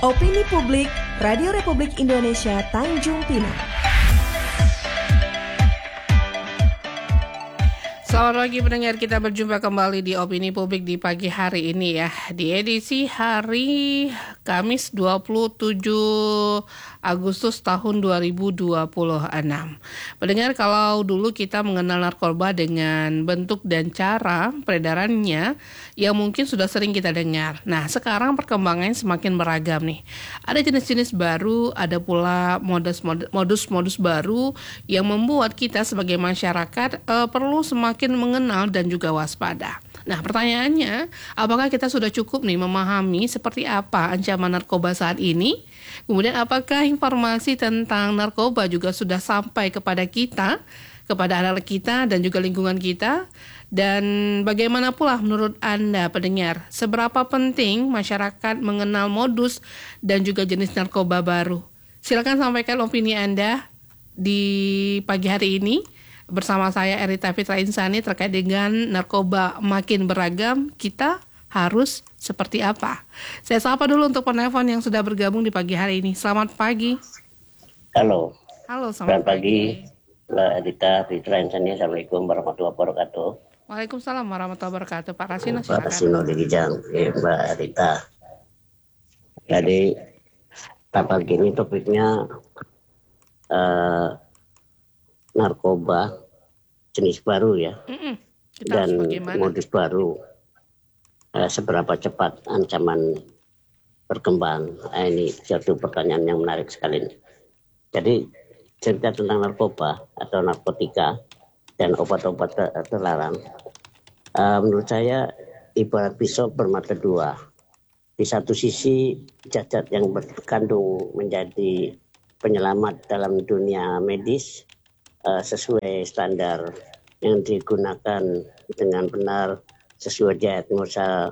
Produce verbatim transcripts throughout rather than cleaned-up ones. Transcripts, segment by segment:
Opini Publik, Radio Republik Indonesia Tanjung Pinang. Selamat pagi pendengar, kita berjumpa kembali di Opini Publik di pagi hari ini ya. Di edisi hari Kamis dua puluh tujuh Agustus tahun dua ribu dua puluh enam. Pendengar, kalau dulu kita mengenal narkoba dengan bentuk dan cara peredarannya yang mungkin sudah sering kita dengar. Nah, sekarang perkembangannya semakin beragam nih. Ada jenis-jenis baru, ada pula modus-modus baru yang membuat kita sebagai masyarakat uh, perlu semakin mengenal dan juga waspada. Nah, pertanyaannya, apakah kita sudah cukup nih memahami seperti apa ancaman narkoba saat ini? Kemudian apakah informasi tentang narkoba juga sudah sampai kepada kita, kepada anak kita dan juga lingkungan kita? Dan bagaimana pula menurut Anda pendengar, seberapa penting masyarakat mengenal modus dan juga jenis narkoba baru? Silakan sampaikan opini Anda di pagi hari ini. Bersama saya Erita Fitra Insani terkait dengan narkoba makin beragam, kita harus seperti apa? Saya sapa dulu untuk penelpon yang sudah bergabung di pagi hari ini. Selamat pagi. Halo. Halo, selamat, selamat pagi. pagi. Mbak Erita Fitra Insani, Assalamualaikum warahmatullahi wabarakatuh. Waalaikumsalam warahmatullahi wabarakatuh. Pak Rasino, Pak silakan. Rasino di Kijang, eh, Mbak Erita. Jadi, pagi ini topiknya uh, narkoba jenis baru ya, dan modus baru. Uh, seberapa cepat ancaman berkembang? Uh, ini satu pertanyaan yang menarik sekali. Jadi cerita tentang narkoba atau narkotika dan obat-obat terlarang, uh, menurut saya ibarat pisau bermata dua. Di satu sisi zat-zat yang berkandung menjadi penyelamat dalam dunia medis, Uh, sesuai standar yang digunakan dengan benar sesuai diagnosa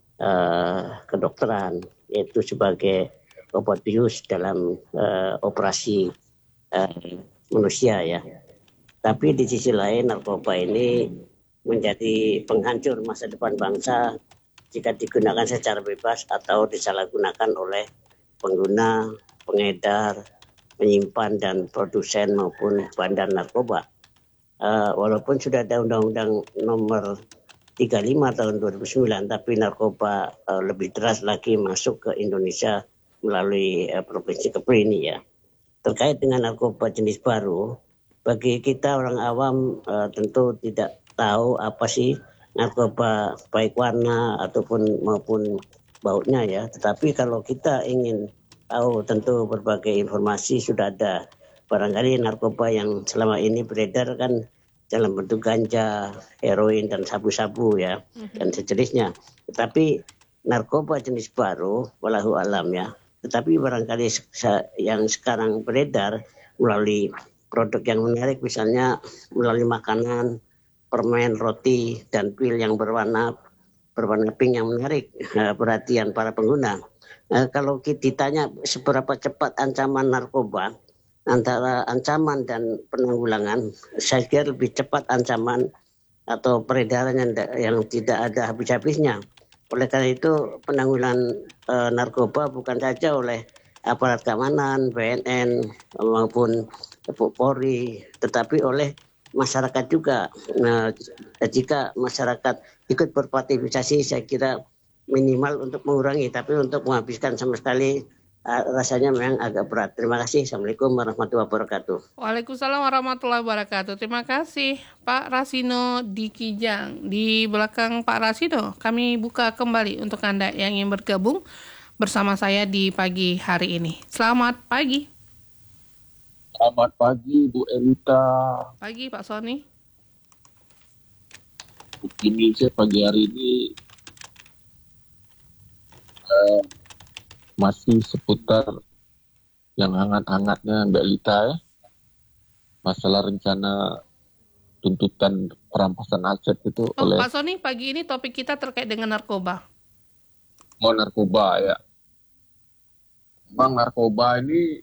uh, kedokteran, yaitu sebagai obat bius dalam uh, operasi uh, manusia ya. Tapi di sisi lain narkoba ini menjadi penghancur masa depan bangsa jika digunakan secara bebas atau disalahgunakan oleh pengguna, pengedar, penyimpan dan produsen maupun bandar narkoba. Uh, walaupun sudah ada Undang-Undang Nomor tiga puluh lima tahun dua ribu sembilan, tapi narkoba uh, lebih deras lagi masuk ke Indonesia melalui uh, Provinsi Kepri ini ya. Terkait dengan narkoba jenis baru, bagi kita orang awam uh, tentu tidak tahu apa sih narkoba, baik warna ataupun maupun baunya ya. Tetapi kalau kita ingin tahu, tentu berbagai informasi sudah ada. Barangkali narkoba yang selama ini beredar kan dalam bentuk ganja, heroin dan sabu-sabu ya, mm-hmm. dan sejenisnya. Tetapi narkoba jenis baru, walahu alam ya. Tetapi barangkali yang sekarang beredar melalui produk yang menarik, misalnya melalui makanan, permen, roti, dan pil yang berwarna berwarna pink yang menarik perhatian para pengguna. Nah, kalau kita ditanya seberapa cepat ancaman narkoba, antara ancaman dan penanggulangan, saya kira lebih cepat ancaman atau peredaran yang, yang tidak ada habis-habisnya. Oleh karena itu penanggulangan e, narkoba bukan saja oleh aparat keamanan, B N N maupun Polri, tetapi oleh masyarakat juga. Nah, jika masyarakat ikut berpartisipasi, saya kira minimal untuk mengurangi, tapi untuk menghabiskan sama sekali uh, rasanya memang agak berat. Terima kasih. Assalamualaikum warahmatullahi wabarakatuh. Waalaikumsalam warahmatullahi wabarakatuh. Terima kasih Pak Rasino di Kijang. Di belakang Pak Rasino, kami buka kembali untuk Anda yang ingin bergabung bersama saya di pagi hari ini. Selamat pagi. Selamat pagi Bu Erita. Pagi Pak Sony. Ini saya pagi hari ini Uh, masih seputar yang hangat-hangatnya Mbak Lita ya, masalah rencana tuntutan perampasan aset itu oh, oleh Pak Sony. Pagi ini topik kita terkait dengan narkoba. mau narkoba ya. Memang narkoba ini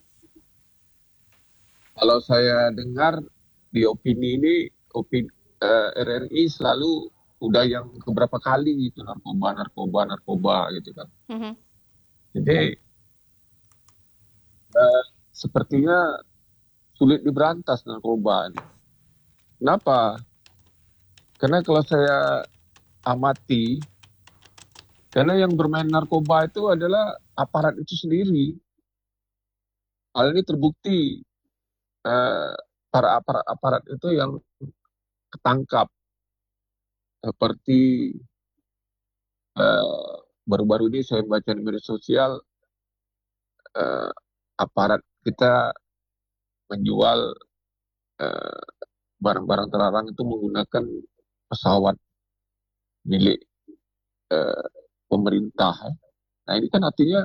kalau saya dengar di opini ini opini uh, R R I selalu udah yang keberapa kali gitu narkoba narkoba narkoba gitu kan. Mm-hmm. Jadi uh, sepertinya sulit diberantas narkoba. Kenapa? Karena kalau saya amati, karena yang bermain narkoba itu adalah aparat itu sendiri. Hal ini terbukti uh, para aparat-aparat itu yang ketangkap. Seperti uh, baru-baru ini saya baca di media sosial, uh, aparat kita menjual uh, barang-barang terlarang itu menggunakan pesawat milik uh, pemerintah. Nah ini kan artinya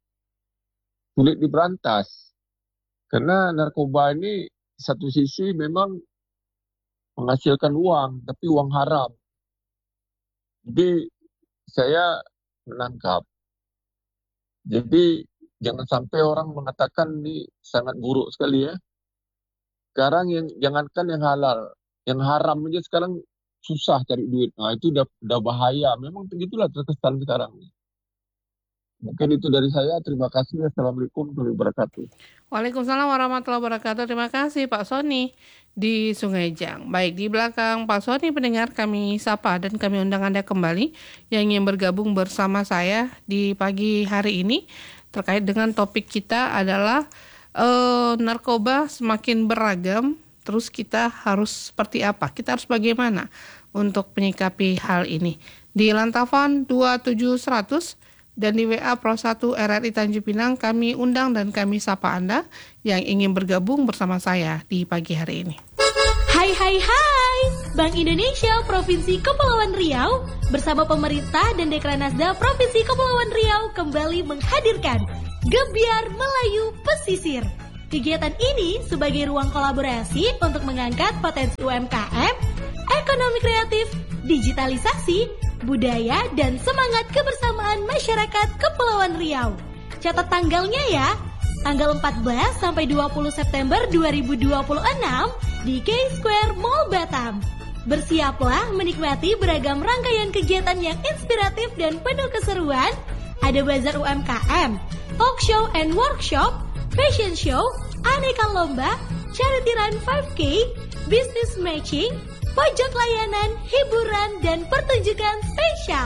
sulit diberantas. Karena narkoba ini satu sisi memang menghasilkan uang, tapi uang haram. Jadi saya menangkap. Jadi jangan sampai orang mengatakan ini sangat buruk sekali ya. Sekarang yang jangankan yang halal, yang haram aja sekarang susah cari duit. Nah itu udah, udah bahaya. Memang begitulah terkesan sekarang. Mungkin itu dari saya. Terima kasih. Assalamualaikum warahmatullahi wabarakatuh. Waalaikumsalam warahmatullahi wabarakatuh. Terima kasih Pak Sony di Sungai Jang. Baik, di belakang Pak Sony pendengar kami sapa dan kami undang Anda kembali yang ingin bergabung bersama saya di pagi hari ini terkait dengan topik kita adalah uh, narkoba semakin beragam. Terus kita harus seperti apa? Kita harus bagaimana untuk menyikapi hal ini? Di Lantavan dua tujuh seratus dan di W A Pro satu R R I Tanjung Pinang kami undang dan kami sapa Anda yang ingin bergabung bersama saya di pagi hari ini. Hai hai hai, Bank Indonesia Provinsi Kepulauan Riau bersama pemerintah dan Dekranasda Provinsi Kepulauan Riau kembali menghadirkan Gebyar Melayu Pesisir. Kegiatan ini sebagai ruang kolaborasi untuk mengangkat potensi U M K M, ekonomi kreatif, digitalisasi, budaya, dan semangat kebersamaan masyarakat Kepulauan Riau. Catat tanggalnya ya, tanggal empat belas sampai dua puluh September dua ribu dua puluh enam di K Square Mall Batam. Bersiaplah menikmati beragam rangkaian kegiatan yang inspiratif dan penuh keseruan. Ada bazar U M K M, talk show and workshop, fashion show, aneka lomba, charity run lima K, business matching, pojok layanan, hiburan, dan pertunjukan spesial.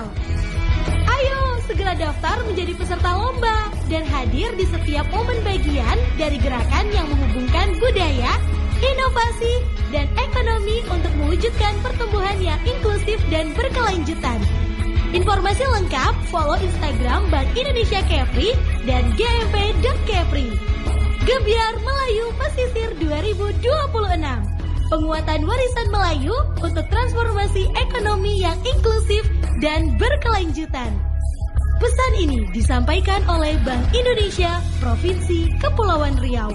Ayo segera daftar menjadi peserta lomba dan hadir di setiap momen bagian dari gerakan yang menghubungkan budaya, inovasi, dan ekonomi untuk mewujudkan pertumbuhan yang inklusif dan berkelanjutan. Informasi lengkap follow Instagram Bank Indonesia Kepri dan g m p dot kepri. Gebyar Melayu Pesisir dua ribu dua puluh enam. Penguatan warisan Melayu untuk transformasi ekonomi yang inklusif dan berkelanjutan. Pesan ini disampaikan oleh Bank Indonesia Provinsi Kepulauan Riau.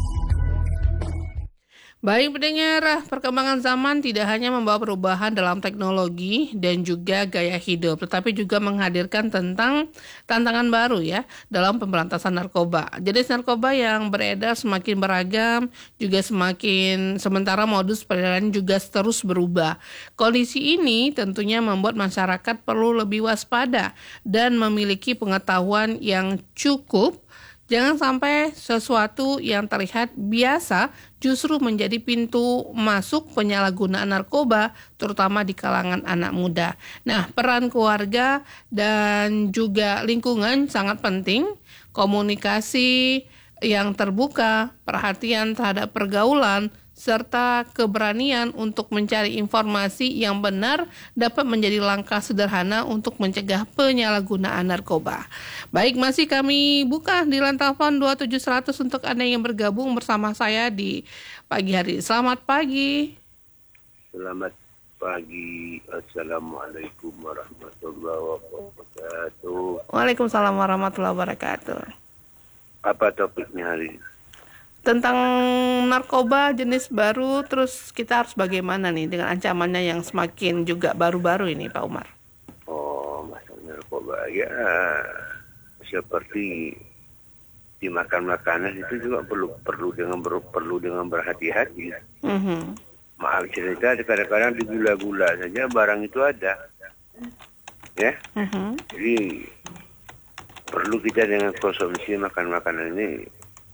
Baik pendengar, perkembangan zaman tidak hanya membawa perubahan dalam teknologi dan juga gaya hidup, tetapi juga menghadirkan tentang tantangan baru ya dalam pemberantasan narkoba. Jenis narkoba yang beredar semakin beragam, juga semakin sementara modus peredaran juga terus berubah. Kondisi ini tentunya membuat masyarakat perlu lebih waspada dan memiliki pengetahuan yang cukup. Jangan sampai sesuatu yang terlihat biasa justru menjadi pintu masuk penyalahgunaan narkoba, terutama di kalangan anak muda. Nah, peran keluarga dan juga lingkungan sangat penting. Komunikasi yang terbuka, perhatian terhadap pergaulan, serta keberanian untuk mencari informasi yang benar dapat menjadi langkah sederhana untuk mencegah penyalahgunaan narkoba. Baik, masih kami buka di Lantavan dua tujuh seratus untuk Anda yang bergabung bersama saya di pagi hari. Selamat pagi. Selamat pagi. Assalamualaikum warahmatullahi wabarakatuh. Waalaikumsalam warahmatullahi wabarakatuh. Apa topiknya hari ini? Tentang narkoba jenis baru, terus kita harus bagaimana nih dengan ancamannya yang semakin juga baru-baru ini, Pak Umar? Oh, masalah narkoba ya seperti dimakan makanan itu juga perlu perlu dengan ber, perlu dengan berhati-hati. Mm-hmm. Maaf cerita, kadang-kadang di gula-gula saja barang itu ada, ya. Mm-hmm. Jadi perlu kita dengan konsumsi makan makanan ini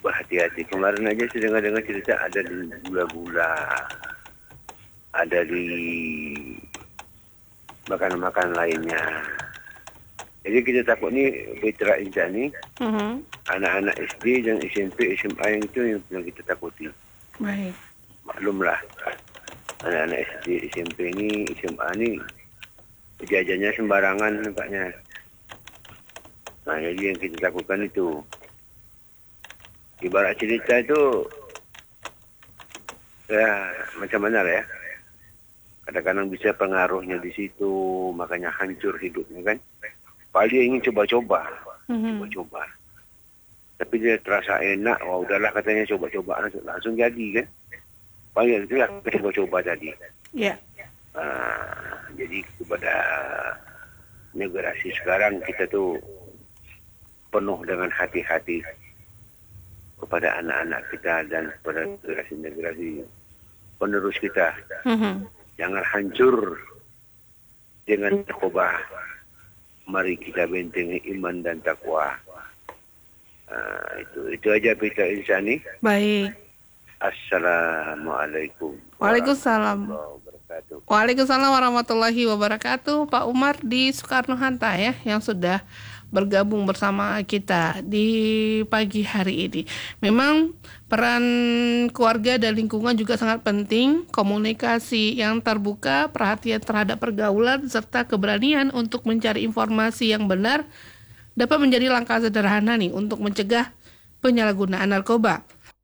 berhati-hati. Kemarin aja saya dengar-dengar cerita ada di gula-gula, ada di makanan-makanan lainnya. Jadi kita takut nih Fitra Insya nih, uh-huh. anak-anak S D dan S M P, S M A yang itu yang kita takuti. Baik. Maklumlah, anak-anak S D, S M P ini, S M A ini jajannya sembarangan nampaknya. Nah, jadi yang kita takutkan itu. Ibarat cerita itu, ya macam mana ya. Kadang-kadang bisa pengaruhnya di situ, makanya hancur hidupnya kan. Paling dia ingin coba-coba, mm-hmm. coba-coba. Tapi dia terasa enak, wah udahlah katanya coba-coba langsung, langsung jadi kan. Paling itu lah coba-coba tadi. Iya. Yeah. Nah, jadi kepada generasi sekarang kita tuh penuh dengan hati-hati kepada anak-anak kita dan kepada generasi-generasi penerus kita. Mm-hmm. Jangan hancur dengan narkoba. Mari kita bentengi iman dan takwa. Uh, itu itu aja Fitra Insani. Baik. Assalamualaikum. Waalaikumsalam. Waalaikumsalam warahmatullahi wabarakatuh. Pak Umar di Soekarno-Hatta ya yang sudah bergabung bersama kita di pagi hari ini. Memang peran keluarga dan lingkungan juga sangat penting. Komunikasi yang terbuka, perhatian terhadap pergaulan, serta keberanian untuk mencari informasi yang benar dapat menjadi langkah sederhana nih untuk mencegah penyalahgunaan narkoba.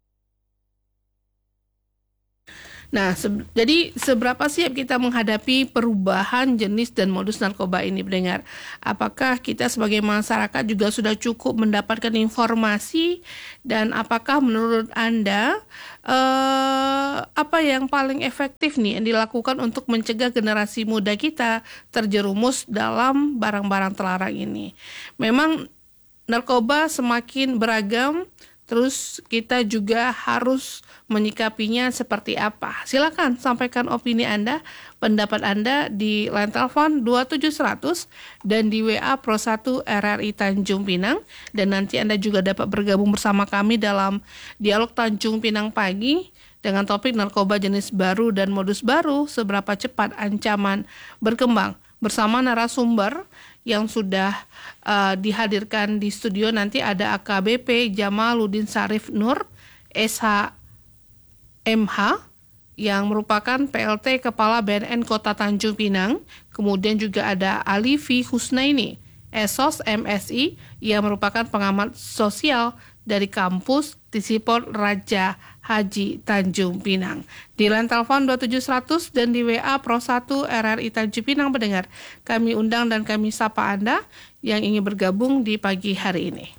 Nah, se- jadi seberapa siap kita menghadapi perubahan jenis dan modus narkoba ini, pendengar? Apakah kita sebagai masyarakat juga sudah cukup mendapatkan informasi? Dan apakah menurut Anda eh, apa yang paling efektif nih yang dilakukan untuk mencegah generasi muda kita terjerumus dalam barang-barang terlarang ini? Memang narkoba semakin beragam, terus kita juga harus menyikapinya seperti apa. Silakan sampaikan opini Anda, pendapat Anda di line telepon dua tujuh seratus dan di W A Pro satu R R I Tanjung Pinang. Dan nanti Anda juga dapat bergabung bersama kami dalam Dialog Tanjung Pinang Pagi dengan topik narkoba jenis baru dan modus baru, seberapa cepat ancaman berkembang. Bersama narasumber yang sudah uh, dihadirkan di studio, nanti ada A K B P Jamaluddin Sarif Nur, S H M H, yang merupakan P L T Kepala B N N Kota Tanjung Pinang. Kemudian juga ada Alifi Husnaini, S O S M S I, yang merupakan pengamat sosial dari kampus Tisipol Raja Haji Tanjung Pinang. Di line telepon dua tujuh seratus dan di W A Pro satu R R I Tanjung Pinang, pendengar. Kami undang dan kami sapa Anda yang ingin bergabung di pagi hari ini.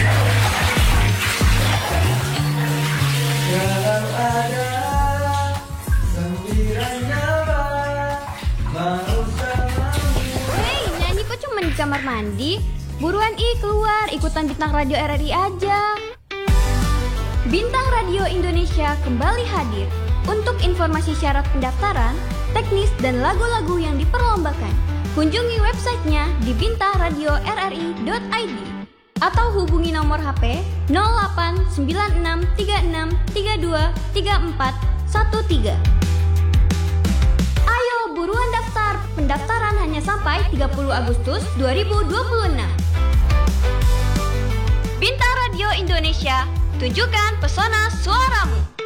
Hei, nyanyi kok cuma di kamar mandi? Buruan ih keluar, ikutan Bintang Radio R R I aja. Bintang Radio Indonesia kembali hadir untuk informasi syarat pendaftaran, teknis dan lagu-lagu yang diperlombakan. Kunjungi websitenya di bintang radio r r i dot i d atau hubungi nomor H P nol delapan sembilan enam tiga enam tiga dua tiga empat satu tiga. Ayo buruan daftar, pendaftaran hanya sampai tiga puluh Agustus dua ribu dua puluh enam. Bintang Radio Indonesia, tujukan pesona suaramu.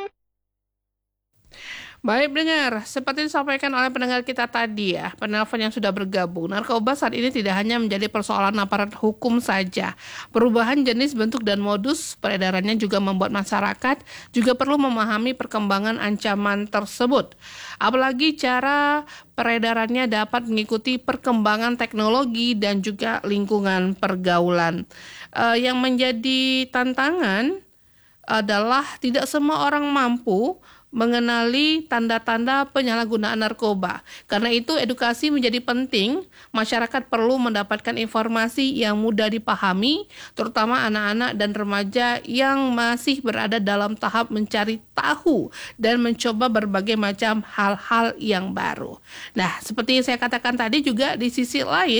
Baik pendengar, seperti disampaikan oleh pendengar kita tadi ya, penelpon yang sudah bergabung, narkoba saat ini tidak hanya menjadi persoalan aparat hukum saja. Perubahan jenis, bentuk, dan modus peredarannya juga membuat masyarakat juga perlu memahami perkembangan ancaman tersebut. Apalagi cara peredarannya dapat mengikuti perkembangan teknologi dan juga lingkungan pergaulan. Uh, yang menjadi tantangan adalah tidak semua orang mampu mengenali tanda-tanda penyalahgunaan narkoba. Karena itu edukasi menjadi penting. Masyarakat perlu mendapatkan informasi yang mudah dipahami, terutama anak-anak dan remaja yang masih berada dalam tahap mencari tahu dan mencoba berbagai macam hal-hal yang baru. Nah, seperti yang saya katakan tadi juga, di sisi lain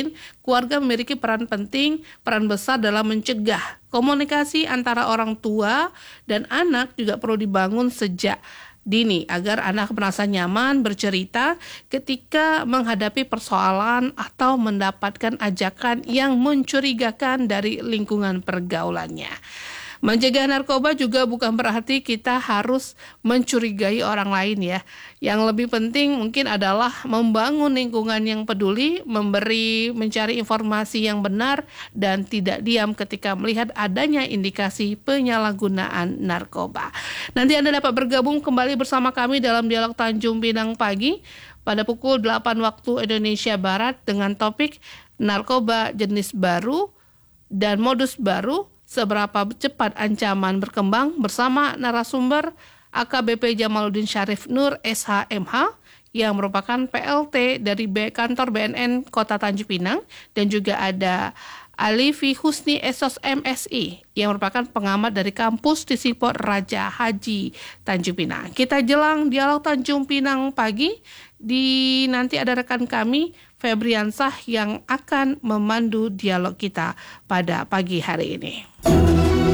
keluarga memiliki peran penting, peran besar dalam mencegah. Komunikasi antara orang tua dan anak juga perlu dibangun sejak dini agar anak merasa nyaman bercerita ketika menghadapi persoalan atau mendapatkan ajakan yang mencurigakan dari lingkungan pergaulannya. Mencegah narkoba juga bukan berarti kita harus mencurigai orang lain ya. Yang lebih penting mungkin adalah membangun lingkungan yang peduli, memberi, mencari informasi yang benar, dan tidak diam ketika melihat adanya indikasi penyalahgunaan narkoba. Nanti Anda dapat bergabung kembali bersama kami dalam Dialog Tanjung Pinang Pagi pada pukul delapan waktu Indonesia Barat dengan topik narkoba jenis baru dan modus baru, seberapa cepat ancaman berkembang, bersama narasumber A K B P Jamaluddin Syarif Nur S H M H yang merupakan P L T dari B- kantor B N N Kota Tanjung Pinang, dan juga ada Alifi Husni Esos M S I yang merupakan pengamat dari kampus Disipor Raja Haji Tanjung Pinang. Kita jelang Dialog Tanjung Pinang Pagi, di nanti ada rekan kami Febriansah yang akan memandu dialog kita pada pagi hari ini.